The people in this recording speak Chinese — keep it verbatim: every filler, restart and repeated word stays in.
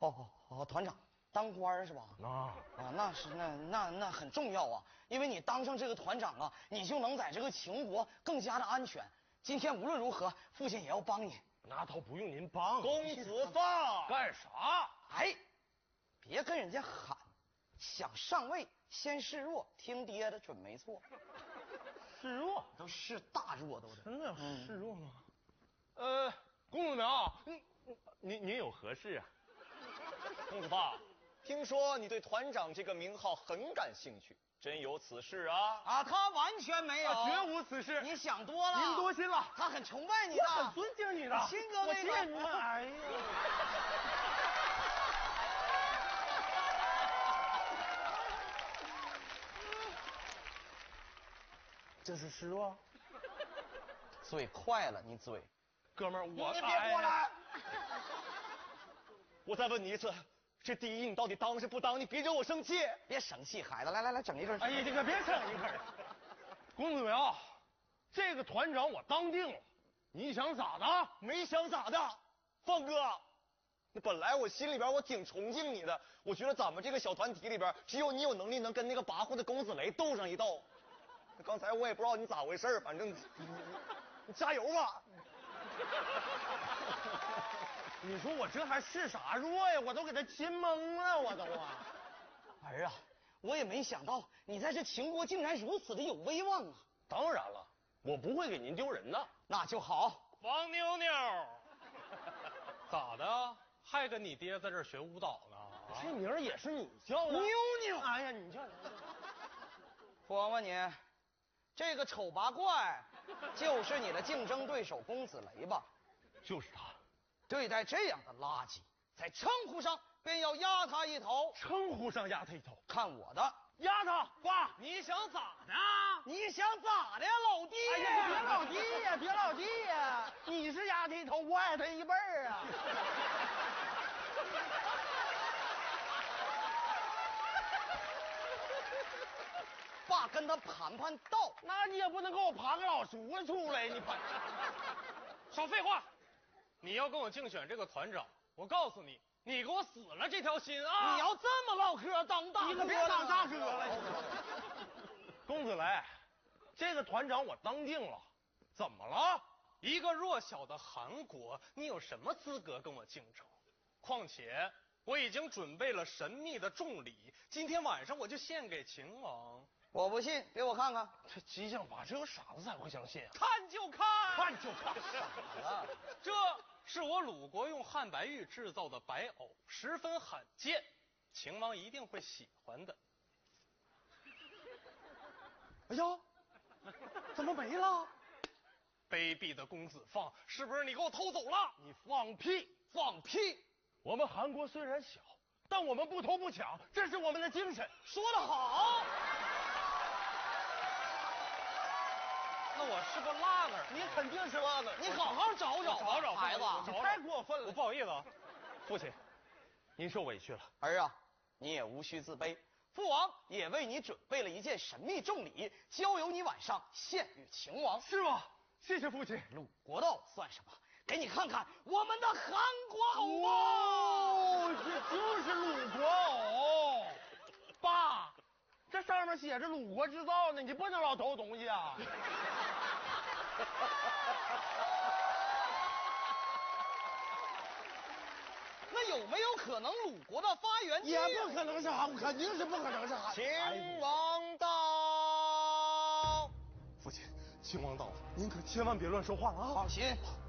哦哦，团长当官是吧？ 啊啊，那是那那那很重要啊，因为你当上这个团长啊，你就能在这个秦国更加的安全。今天无论如何，父亲也要帮你。 那倒不用您帮， 公子放干啥？ 哎，别跟人家喊，想上位先示弱，听爹的准没错。 示弱都是大弱都得。 真的要示弱吗？嗯、呃，公子苗，你你你有何事啊？ 公子爸，听说你对团长这个名号很感兴趣，真有此事啊？ 啊，他完全没有， 啊绝无此事。 你想多了， 您多心了。 他很崇拜你的， 我很尊敬你的， 亲哥那个。 我见你们，哎呀。这是示弱？ 嘴快了，你嘴。 哥们儿，我你别过来。哎、 我再问你一次，这第一你到底当是不当？你别惹我生气。 别生气，孩子，来来来，整一根。 哎呀，这个别整一根。公子苗，这个团长我当定了，你想咋的？ 没想咋的，放哥。那本来我心里边我挺崇敬你的，我觉得咱们这个小团体里边，只有你有能力能跟那个跋扈的公子雷斗上一斗。那刚才我也不知道你咋回事，反正你你加油吧。 你说我这还是啥弱呀？我都给他亲懵了，我都啊！ 儿啊，我也没想到你在这秦国竟然如此的有威望啊！ 当然了，我不会给您丢人的。 那就好。 王妞妞，咋的？还跟你爹在这学舞蹈呢？ 啊、这名儿也是你叫的？ 妞妞， 哎呀，你叫我问你，这个丑八怪就是你的竞争对手公子雷吧？ 就是他。 对待这样的垃圾，在称呼上便要压他一头。 称呼上压他一头， 看我的， 压他！挂！ 你想咋的？ 你想咋的呀，老弟？ 哎呀，别老弟呀，别老弟呀！你是压他一头，我矮他一辈儿啊！ 爸跟他盘盘道， 那你也不能给我盘个老叔出来，你盘。 少废话！你要跟我竞选这个团长，我告诉你，你给我死了这条心啊！ 你要这么唠嗑，当大哥， 你可别当大哥了。公子雷，这个团长我当定了，怎么了？ 一个弱小的韩国，你有什么资格跟我竞争？况且我已经准备了神秘的重礼，今天晚上我就献给秦王。 我不信，给我看看。 这激将法，只有傻子才会相信啊！ 看就看， 看就看， 傻了。 这是我鲁国用汉白玉制造的白藕，十分罕见，秦王一定会喜欢的。 哎呀，怎么没了？ 卑鄙的公子放，是不是你给我偷走了？ 你放屁！ 放屁！ 我们韩国虽然小，但我们不偷不抢，这是我们的精神。 说得好。 那我是不是落那儿？ 你肯定是落那儿。 你好好找找吧， 找找孩子， 你太过分了。 我不好意思啊， 父亲，您受委屈了。 儿啊，你也无需自卑，父王也为你准备了一件神秘重礼，交由你晚上献与秦王。 是吗？谢谢父亲。 鲁国道算什么？给你看看我们的韩国藕吧。 哦，这就是鲁国藕。爸，这上面写着鲁国制造呢，你不能老偷东西啊。 那有没有可能鲁国的发源地？ 也不可能是韩国，肯定是不可能是韩国。 秦王到。 父亲，秦王到了，您可千万别乱说话了啊！ 放心，